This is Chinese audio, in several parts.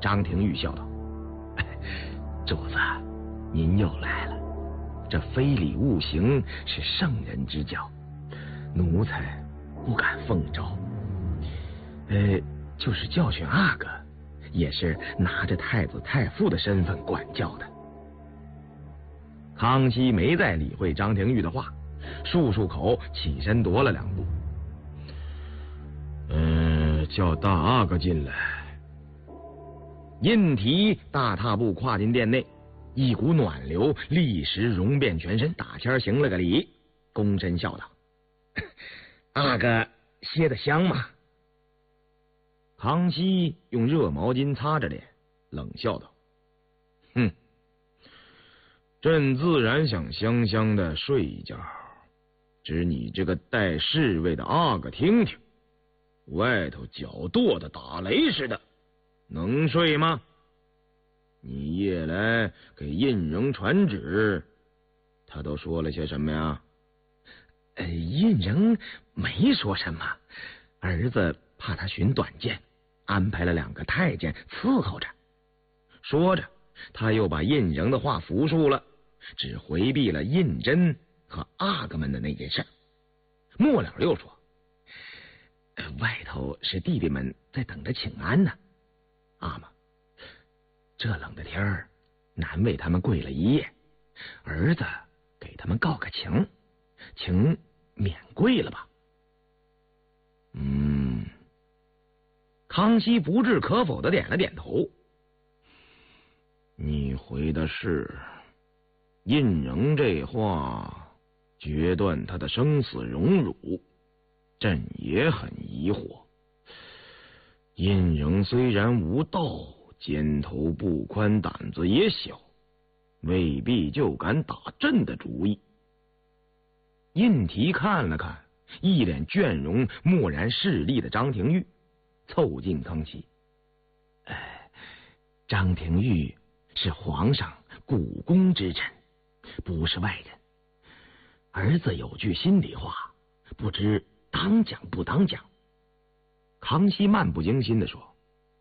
张廷玉笑道：“主子，您又来了。这非礼勿行是圣人之教，奴才不敢奉诏。就是教训阿哥，也是拿着太子太傅的身份管教的。”康熙没再理会张廷玉的话，漱口，起身踱了2步。叫大阿哥进来。胤禔大踏步跨进殿内，一股暖流立时融遍全身，打签行了个礼，躬身笑道：“阿哥歇得香吗？”康熙用热毛巾擦着脸，冷笑道：“朕自然想香香的睡一觉，只你这个带侍卫的阿哥听听，外头脚跺的打雷似的，能睡吗？你夜来给胤禛传旨，他都说了些什么呀？”胤禛没说什么，儿子怕他寻短见，安排了2个太监伺候着。说着，他又把胤禛的话复述了，只回避了胤禛和阿哥们的那件事。末了又说：“外头是弟弟们在等着请安呢，阿妈，这冷的天儿，难为他们跪了一夜，儿子给他们告个情，请免跪了吧。”康熙不置可否的点了点头。你回的是，胤禛这话决断他的生死荣辱，朕也很疑惑。胤禛虽然无道，肩头不宽，胆子也小，未必就敢打朕的主意。胤禔看了看一脸倦容漠然势利的张廷玉，凑近康熙：“张廷玉是皇上股肱之臣，不是外人。儿子有句心里话，不知当讲不当讲。”康熙漫不经心地说：“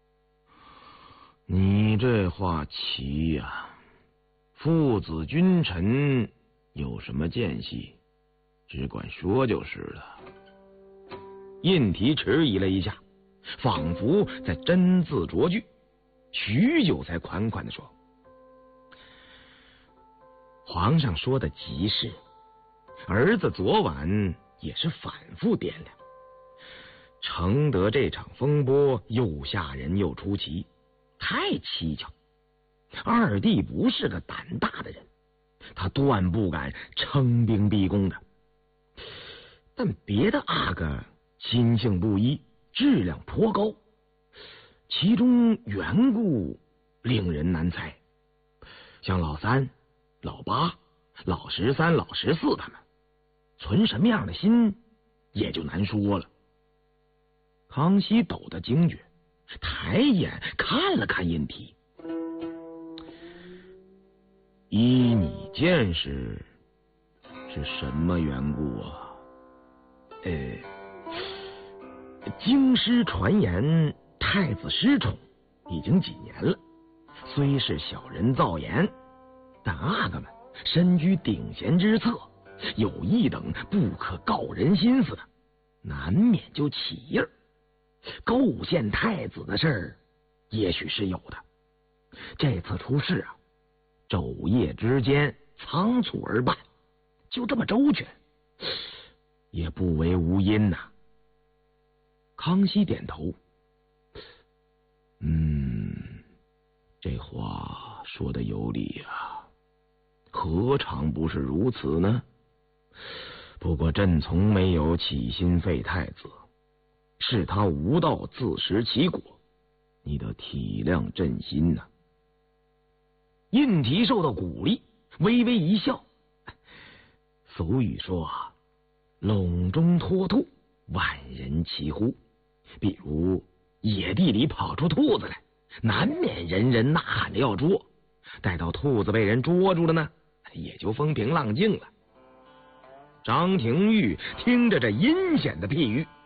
你这话奇呀，父子君臣有什么间隙，只管说就是了。”胤禔迟疑了一下，仿佛在斟字酌句，许久才款款地说：“皇上说的极是，儿子昨晚也是反复掂量，承得这场风波又吓人又出奇，太蹊跷。二弟不是个胆大的人，他断不敢称兵逼宫的。但别的阿哥心性不一，质量颇高，其中缘故令人难猜。像老三、老八、老13、老14他们存什么样的心，也就难说了。”康熙抖得惊觉，抬眼看了看胤禔：“依你见识，是什么缘故啊？”京师传言太子失宠已经几年了，虽是小人造言，但阿哥们身居顶衔之侧，有一等不可告人心思的，难免就起意儿。构陷太子的事儿也许是有的，这次出事啊，昼夜之间仓促而办，就这么周全，也不为无因呐。康熙点头：“这话说的有理啊，何尝不是如此呢？不过朕从没有起心废太子，是他无道自食其果，你得体谅朕心呐。”胤禔受到鼓励，微微一笑：“俗语说笼中脱兔，万人齐呼。比如野地里跑出兔子来，难免人人呐喊着要捉，待到兔子被人捉住了呢，也就风平浪静了。”张廷玉听着这阴险的譬喻，